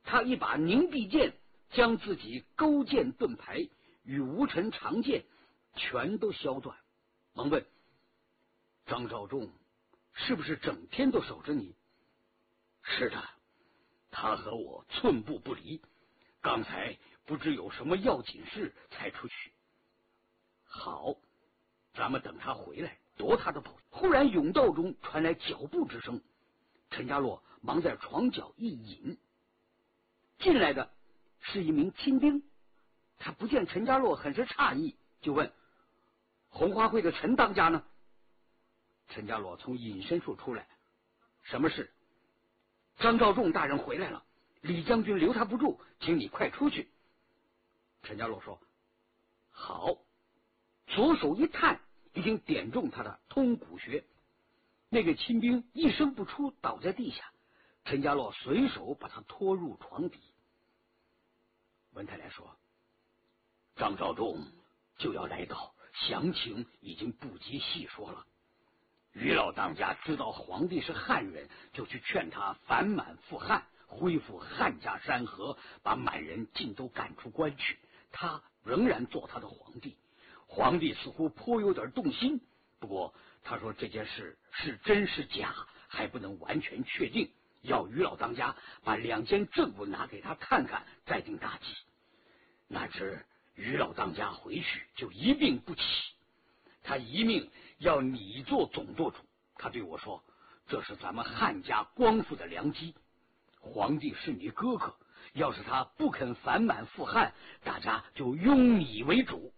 他一把凝碧剑将自己勾剑盾牌与无尘长剑全都削断，忙问：张召仲是不是整天都守着你？ 是的，他和我寸步不离，刚才不知有什么要紧事才出去。 好，咱们等他回来夺他的宝。忽然甬道中传来脚步之声，陈家洛忙在床角一引，进来的是一名亲兵。他不见陈家洛，很是诧异，就问：红花会的陈当家呢？陈家洛从隐身处出来：什么事？张召仲大人回来了，李将军留他不住，请你快出去。陈家洛说：好。左手一探，已经点中他的通骨穴。那个亲兵一声不出，倒在地下。陈家洛随手把他拖入床底。文太来说： 张召仲就要来到，详情已经不及细说了。于老当家知道皇帝是汉人，就去劝他反满复汉，恢复汉家山河，把满人尽都赶出关去，他仍然做他的皇帝。皇帝似乎颇有点动心，不过他说这件事是真是假还不能完全确定，要于老当家把2件证物拿给他看看，再定大计。哪知于老当家回去就一病不起，他一命要你做总舵主。他对我说：这是咱们汉家光复的良机，皇帝是你哥哥，要是他不肯反满复汉，大家就拥你为主。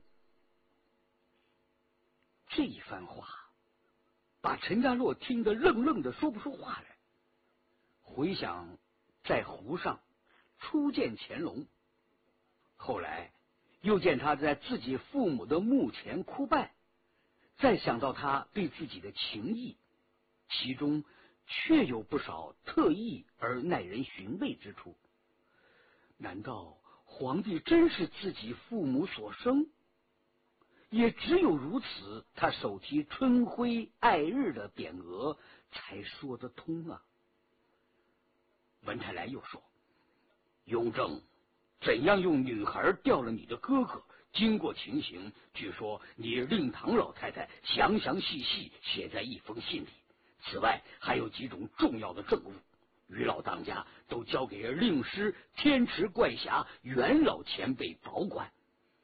这一番话把陈家洛听得愣愣的说不出话来。回想在湖上初见乾隆，后来又见他在自己父母的墓前哭拜，再想到他对自己的情谊，其中确有不少特异而耐人寻味之处。难道皇帝真是自己父母所生？也只有如此，他手提春晖爱日的匾额才说得通啊。 文太来又说：雍正怎样用女孩钓了你的哥哥，经过情形，据说你令堂老太太详详细细写在一封信里。此外还有几种重要的证物，于老当家都交给令师天池怪侠袁老前辈保管。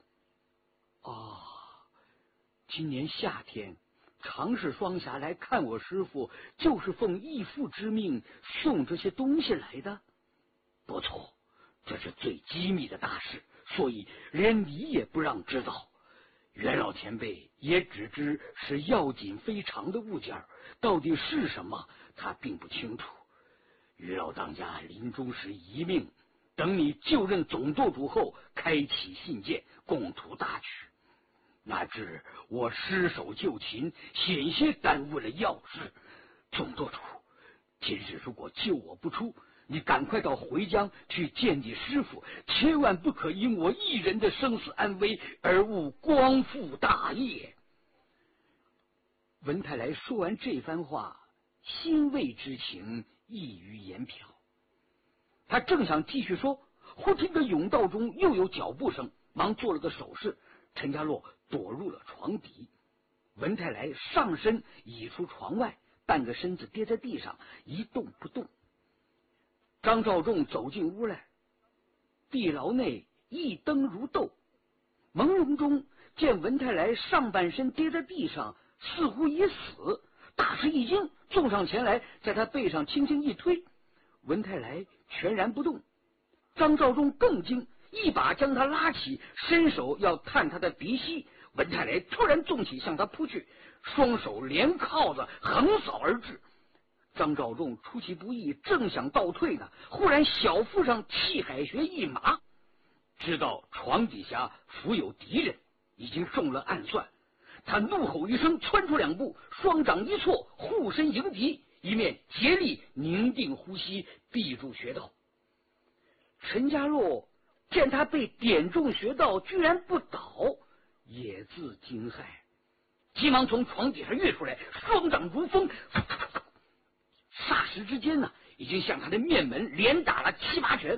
今年夏天常侍双侠来看我师父，就是奉义父之命送这些东西来的。 不错，这是最机密的大事，所以连你也不让知道。袁老前辈也只知是要紧非常的物件，到底是什么他并不清楚。于老当家临终时遗命，等你就任总舵主后，开启信件，共图大局。哪知我失手就擒，险些耽误了要事。总舵主，今日如果救我不出，你赶快到回江去见你师父，千万不可因我一人的生死安危而误光复大业。 文太来说完这番话，欣慰之情溢于言表。他正想继续说，忽听得甬道中又有脚步声，忙做了个手势。陈家洛躲入了床底，文太来上身倚出床外，半个身子跌在地上，一动不动。张召仲走进屋来，地牢内一灯如豆，朦胧中见文太来上半身跌在地上，似乎已死，大吃一惊，纵上前来，在他背上轻轻一推，文太来全然不动。张召仲更惊，一把将他拉起，伸手要探他的鼻息。文太来突然纵起向他扑去，双手连铐子横扫而至。张召仲出其不意，正想倒退呢，忽然小腹上气海穴一麻，知道床底下伏有敌人，已经中了暗算。他怒吼一声，窜出2步，双掌一错，护身迎敌，一面竭力凝定呼吸，闭住穴道。陈家洛见他被点中穴道，居然不倒，也自惊骇，急忙从床底下跃出来，双掌如风，霎时之间呢，已经向他的面门连打了7、8拳。